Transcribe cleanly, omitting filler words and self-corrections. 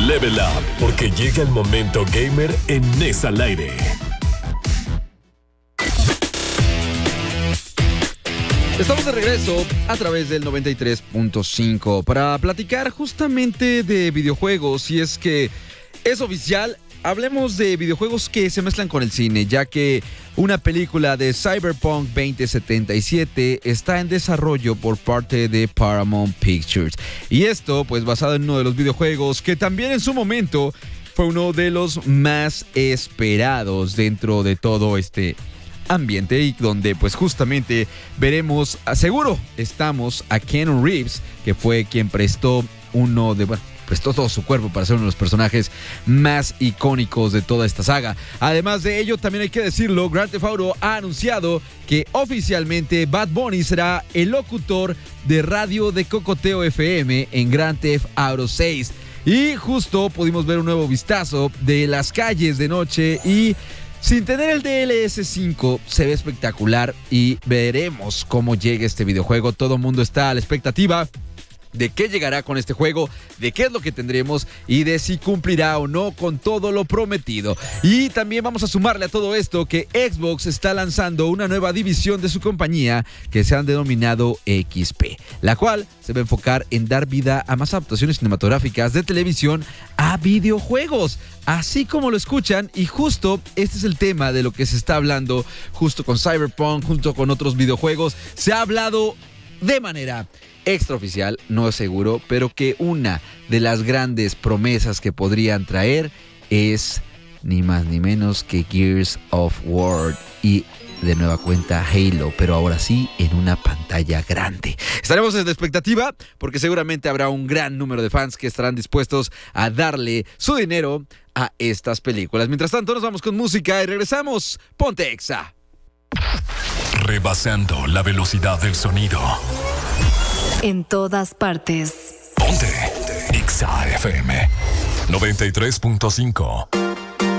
Level Up, porque llega el momento gamer en NES al aire. Estamos de regreso a través del 93.5 para platicar justamente de videojuegos. Y es que es oficial, hablemos de videojuegos que se mezclan con el cine, ya que una película de Cyberpunk 2077 está en desarrollo por parte de Paramount Pictures. Y esto, pues, basado en uno de los videojuegos que también en su momento fue uno de los más esperados dentro de todo este ambiente, y donde pues justamente veremos, seguro estamos a Keanu Reeves, que fue quien prestó todo su cuerpo para ser uno de los personajes más icónicos de toda esta saga. Además de ello, también hay que decirlo, Grand Theft Auto ha anunciado que oficialmente Bad Bunny será el locutor de radio de Cocoteo FM en Grand Theft Auto 6. Y justo pudimos ver un nuevo vistazo de las calles de noche, y sin tener el DLS 5, se ve espectacular y veremos cómo llega este videojuego. Todo el mundo está a la expectativa de qué llegará con este juego, de qué es lo que tendremos y de si cumplirá o no con todo lo prometido. Y también vamos a sumarle a todo esto que Xbox está lanzando una nueva división de su compañía que se han denominado XP, la cual se va a enfocar en dar vida a más adaptaciones cinematográficas de televisión a videojuegos, así como lo escuchan. Y justo este es el tema de lo que se está hablando justo con Cyberpunk, junto con otros videojuegos. Se ha hablado de manera extraoficial, no es seguro, pero que una de las grandes promesas que podrían traer es ni más ni menos que Gears of War y de nueva cuenta Halo, pero ahora sí en una pantalla grande. Estaremos en la expectativa porque seguramente habrá un gran número de fans que estarán dispuestos a darle su dinero a estas películas. Mientras tanto, nos vamos con música y regresamos. Ponte Exa. Rebasando la velocidad del sonido. En todas partes. Ponte Exa FM 93.5.